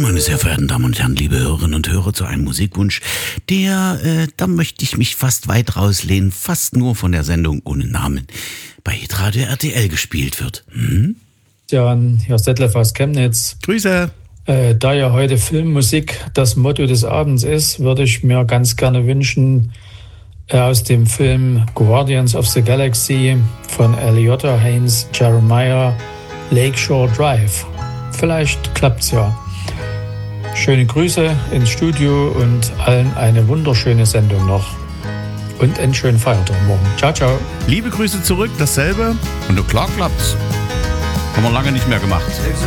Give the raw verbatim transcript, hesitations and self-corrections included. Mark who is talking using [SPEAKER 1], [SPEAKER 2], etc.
[SPEAKER 1] Meine sehr verehrten Damen und Herren, liebe Hörerinnen und Hörer, zu einem Musikwunsch, der, äh, da möchte ich mich fast weit rauslehnen, fast nur von der Sendung ohne Namen bei Hitradio R T L gespielt wird. Hm?
[SPEAKER 2] Ja, hier ist Detlef aus Chemnitz.
[SPEAKER 1] Grüße.
[SPEAKER 2] Äh, da ja heute Filmmusik das Motto des Abends ist, würde ich mir ganz gerne wünschen, äh, aus dem Film Guardians of the Galaxy von Eliota Haynes Jeremiah, Lakeshore Drive. Vielleicht klappt's ja. Schöne Grüße ins Studio und allen eine wunderschöne Sendung noch. Und einen schönen Feiertag morgen. Ciao, ciao.
[SPEAKER 1] Liebe Grüße zurück, dasselbe. Und klar klappt's. Haben wir lange nicht mehr gemacht.